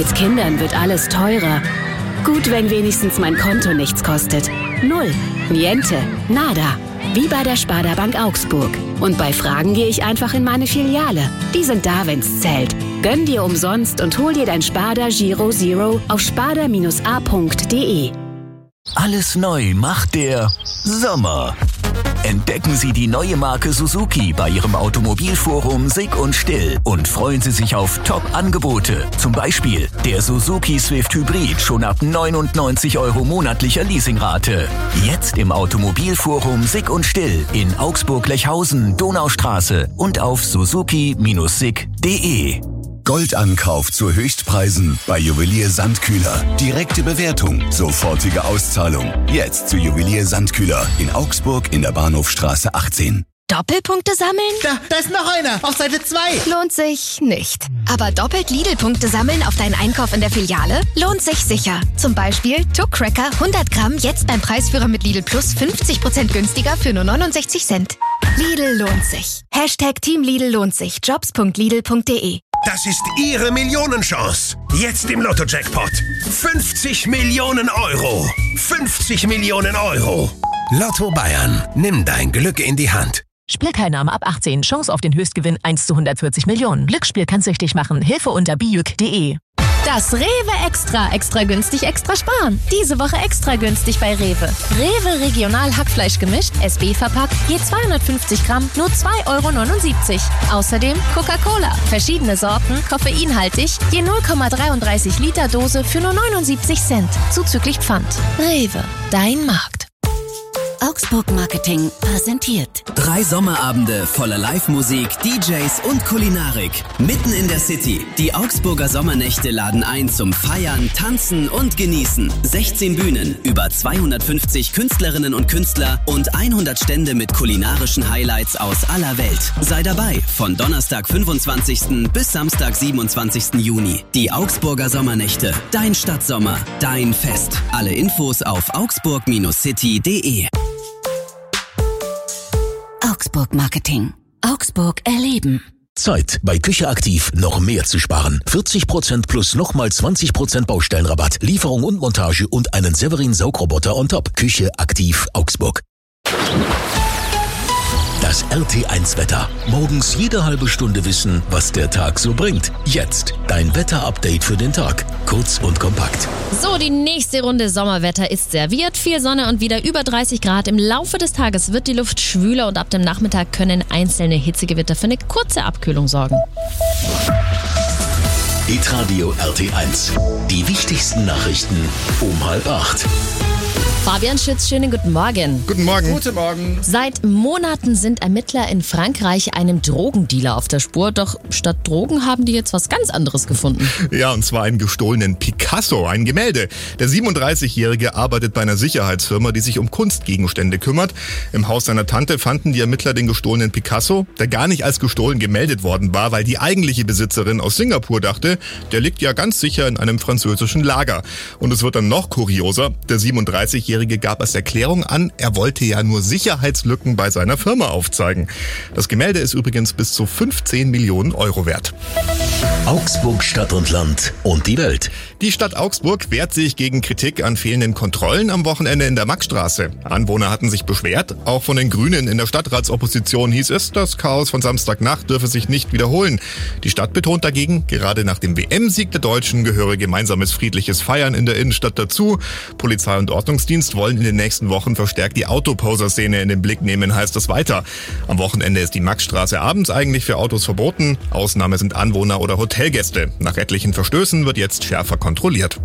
Mit Kindern wird alles teurer. Gut, wenn wenigstens mein Konto nichts kostet. Null, niente, nada. Wie bei der Sparda Bank Augsburg. Und bei Fragen gehe ich einfach in meine Filiale. Die sind da, wenn's zählt. Gönn dir umsonst und hol dir dein Sparda Giro Zero auf sparda-a.de. Alles neu macht der Sommer. Entdecken Sie die neue Marke Suzuki bei Ihrem Automobilforum Sick und Still und freuen Sie sich auf Top-Angebote. Zum Beispiel der Suzuki Swift Hybrid schon ab 99 € monatlicher Leasingrate. Jetzt im Automobilforum Sick und Still in Augsburg-Lechhausen, Donaustraße und auf suzuki-sick.de. Goldankauf zu Höchstpreisen bei Juwelier Sandkühler. Direkte Bewertung, sofortige Auszahlung. Jetzt zu Juwelier Sandkühler in Augsburg in der Bahnhofstraße 18. Doppelpunkte sammeln? Da ist noch einer, auf Seite 2. Lohnt sich nicht. Aber doppelt Lidl-Punkte sammeln auf deinen Einkauf in der Filiale? Lohnt sich sicher. Zum Beispiel Tuck Cracker 100 Gramm jetzt beim Preisführer mit Lidl Plus 50% günstiger für nur 69 Cent. Lidl lohnt sich. Team Lidl lohnt sich. Jobs.lidl.de. Das ist Ihre Millionenchance. Jetzt im Lotto-Jackpot. 50 Millionen Euro. 50 Millionen Euro. Lotto Bayern. Nimm dein Glück in die Hand. Spielteilnahme ab 18. Chance auf den Höchstgewinn 1 zu 140 Millionen. Glücksspiel kann süchtig machen. Hilfe unter bijuk.de. Das Rewe Extra günstig, extra sparen. Diese Woche extra günstig bei Rewe. Rewe Regional Hackfleisch gemischt, SB verpackt, je 250 Gramm, nur 2,79 €. Außerdem Coca-Cola, verschiedene Sorten, koffeinhaltig, je 0,33 Liter Dose für nur 79 Cent, zuzüglich Pfand. Rewe, dein Markt. Augsburg Marketing präsentiert 3 Sommerabende voller Live-Musik, DJs und Kulinarik. Mitten in der City. Die Augsburger Sommernächte laden ein zum Feiern, Tanzen und Genießen. 16 Bühnen, über 250 Künstlerinnen und Künstler und 100 Stände mit kulinarischen Highlights aus aller Welt. Sei dabei von Donnerstag 25. bis Samstag 27. Juni. Die Augsburger Sommernächte. Dein Stadtsommer, dein Fest. Alle Infos auf augsburg-city.de. Augsburg Marketing. Augsburg erleben. Zeit, bei Küche Aktiv noch mehr zu sparen. 40% plus nochmal 20% Baustellenrabatt, Lieferung und Montage und einen Severin Saugroboter on top. Küche Aktiv Augsburg. Das RT1-Wetter. Morgens jede halbe Stunde wissen, was der Tag so bringt. Jetzt dein Wetter-Update für den Tag. Kurz und kompakt. So, die nächste Runde Sommerwetter ist serviert. Viel Sonne und wieder über 30 Grad. Im Laufe des Tages wird die Luft schwüler und ab dem Nachmittag können einzelne Hitzegewitter für eine kurze Abkühlung sorgen. Hitradio RT1. Die wichtigsten Nachrichten um 7:30. Fabian Schütz, schönen guten Morgen. Guten Morgen. Guten Morgen. Seit Monaten sind Ermittler in Frankreich einem Drogendealer auf der Spur. Doch statt Drogen haben die jetzt was ganz anderes gefunden. Ja, und zwar einen gestohlenen Picasso, ein Gemälde. Der 37-Jährige arbeitet bei einer Sicherheitsfirma, die sich um Kunstgegenstände kümmert. Im Haus seiner Tante fanden die Ermittler den gestohlenen Picasso, der gar nicht als gestohlen gemeldet worden war, weil die eigentliche Besitzerin aus Singapur dachte, der liegt ja ganz sicher in einem französischen Lager. Und es wird dann noch kurioser. Der 37-Jährige gab als Erklärung an, er wollte ja nur Sicherheitslücken bei seiner Firma aufzeigen. Das Gemälde ist übrigens bis zu 15 Millionen Euro wert. Augsburg Stadt und Land und die Welt. Die Stadt Augsburg wehrt sich gegen Kritik an fehlenden Kontrollen am Wochenende in der Maxstraße. Anwohner hatten sich beschwert. Auch von den Grünen in der Stadtratsopposition hieß es, das Chaos von Samstagnacht dürfe sich nicht wiederholen. Die Stadt betont dagegen, gerade nach dem WM-Sieg der Deutschen gehöre gemeinsames friedliches Feiern in der Innenstadt dazu. Polizei und Ordnungsdienst wollen in den nächsten Wochen verstärkt die Autoposer-Szene in den Blick nehmen, heißt es weiter. Am Wochenende ist die Maxstraße abends eigentlich für Autos verboten. Ausnahme sind Anwohner oder Hotelgäste. Nach etlichen Verstößen wird jetzt schärfer kontrolliert.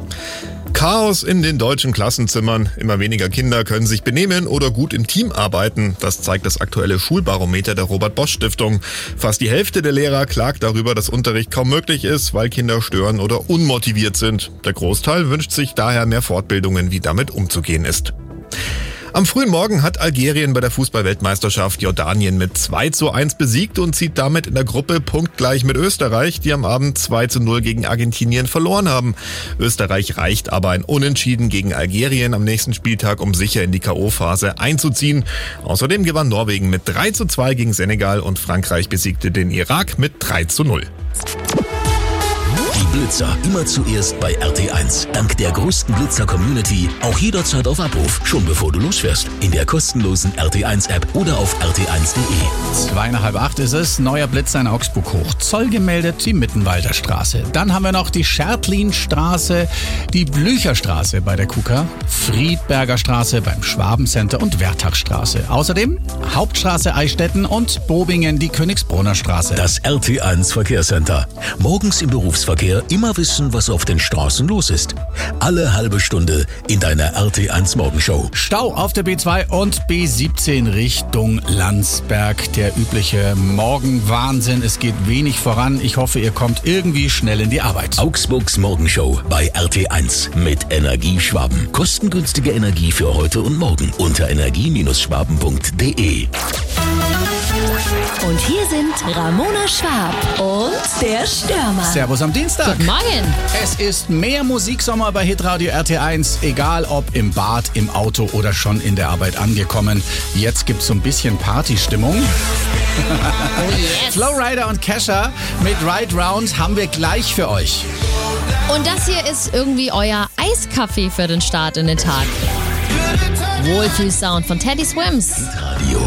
Chaos in den deutschen Klassenzimmern. Immer weniger Kinder können sich benehmen oder gut im Team arbeiten. Das zeigt das aktuelle Schulbarometer der Robert-Bosch-Stiftung. Fast die Hälfte der Lehrer klagt darüber, dass Unterricht kaum möglich ist, weil Kinder stören oder unmotiviert sind. Der Großteil wünscht sich daher mehr Fortbildungen, wie damit umzugehen ist. Am frühen Morgen hat Algerien bei der Fußball-Weltmeisterschaft Jordanien mit 2:1 besiegt und zieht damit in der Gruppe punktgleich mit Österreich, die am Abend 2:0 gegen Argentinien verloren haben. Österreich reicht aber ein Unentschieden gegen Algerien am nächsten Spieltag, um sicher in die K.O.-Phase einzuziehen. Außerdem gewann Norwegen mit 3:2 gegen Senegal und Frankreich besiegte den Irak mit 3:0. Blitzer, immer zuerst bei RT1. Dank der größten Blitzer-Community auch jederzeit auf Abruf, schon bevor du losfährst. In der kostenlosen RT1-App oder auf rt1.de. 7:30 ist es. Neuer Blitzer in Augsburg hoch. Zoll gemeldet, die Mittenwalder Straße. Dann haben wir noch die Schertlinstraße, die Blücherstraße bei der KUKA, Friedberger Straße beim Schwabencenter und Wertachstraße. Außerdem Hauptstraße Eichstätten und Bobingen, die Königsbrunner Straße. Das RT1 Verkehrscenter. Morgens im Berufsverkehr immer wissen, was auf den Straßen los ist. Alle halbe Stunde in deiner RT1 Morgenshow. Stau auf der B2 und B17 Richtung Landsberg. Der übliche Morgenwahnsinn. Es geht wenig voran. Ich hoffe, ihr kommt irgendwie schnell in die Arbeit. Augsburgs Morgenshow bei RT1 mit Energie Schwaben. Kostengünstige Energie für heute und morgen unter energie-schwaben.de. Und hier sind Ramona Schwab und der Stürmer. Servus am Dienstag. Guten Morgen. Es ist mehr Musiksommer bei Hitradio RT1, egal ob im Bad, im Auto oder schon in der Arbeit angekommen. Jetzt gibt's so ein bisschen Partystimmung. Oh yes. Flowrider und Kesha mit Ride Round haben wir gleich für euch. Und das hier ist irgendwie euer Eiskaffee für den Start in den Tag. Wohlfühlsound von Teddy Swims. Radio